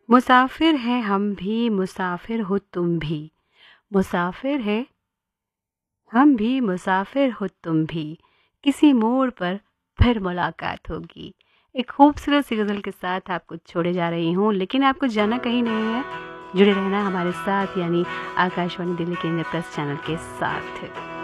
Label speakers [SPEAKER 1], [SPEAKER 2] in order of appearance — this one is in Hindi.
[SPEAKER 1] मुसाफिर हैं हम भी, मुसाफिर हो तुम भी। मुसाफिर है हम भी, मुसाफिर हो तुम भी। किसी मोड़ पर फिर मुलाकात होगी। एक खूबसूरत सी गज़ल के साथ आपको छोड़े जा रही हूँ, लेकिन आपको जाना कहीं नहीं है। जुड़े रहना हमारे साथ, यानी आकाशवाणी दिल्ली के इंद्रप्रस्थ चैनल के साथ।